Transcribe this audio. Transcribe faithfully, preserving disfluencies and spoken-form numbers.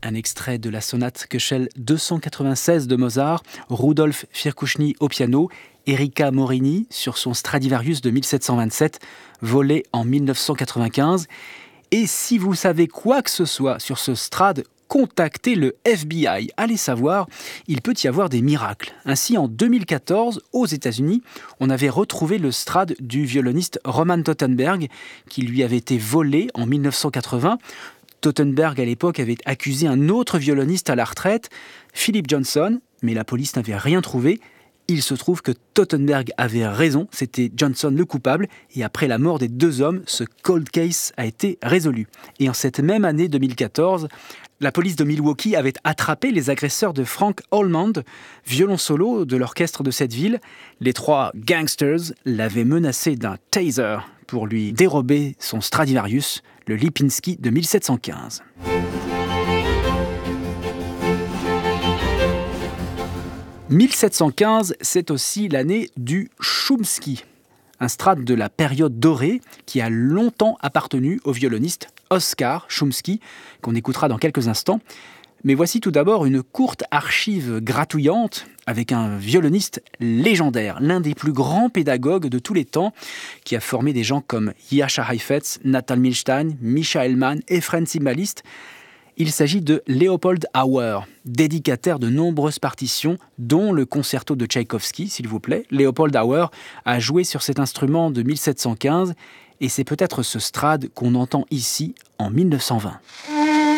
Un extrait de la sonate Köchel deux cent quatre-vingt-seize de Mozart, Rudolf Firkushny au piano, Erika Morini sur son Stradivarius de mille sept cent vingt-sept, volé en mille neuf cent quatre-vingt-quinze. Et si vous savez quoi que ce soit sur ce Strad, contactez le F B I. Allez savoir, il peut y avoir des miracles. Ainsi, en deux mille quatorze, aux États-Unis, on avait retrouvé le Strad du violoniste Roman Tottenberg, qui lui avait été volé en mille neuf cent quatre-vingts. Tottenberg, à l'époque, avait accusé un autre violoniste à la retraite, Philip Johnson, mais la police n'avait rien trouvé. Il se trouve que Tottenberg avait raison, c'était Johnson le coupable, et après la mort des deux hommes, ce cold case a été résolu. Et en cette même année deux mille quatorze, la police de Milwaukee avait attrapé les agresseurs de Frank Holmand, violon solo de l'orchestre de cette ville. Les trois gangsters l'avaient menacé d'un taser pour lui dérober son Stradivarius, le Lipinski de mille sept cent quinze. mille sept cent quinze, c'est aussi l'année du Chomsky, un Strad de la période dorée qui a longtemps appartenu au violoniste Oskar Chomsky, qu'on écoutera dans quelques instants. Mais voici tout d'abord une courte archive gratouillante avec un violoniste légendaire, l'un des plus grands pédagogues de tous les temps, qui a formé des gens comme Jascha Heifetz, Nathan Milstein, Michael Mann et Franz Zimbalist. Il s'agit de Leopold Auer, dédicataire de nombreuses partitions, dont le concerto de Tchaïkovski, s'il vous plaît. Leopold Auer a joué sur cet instrument de mille sept cent quinze, et c'est peut-être ce Strad qu'on entend ici en mille neuf cent vingt.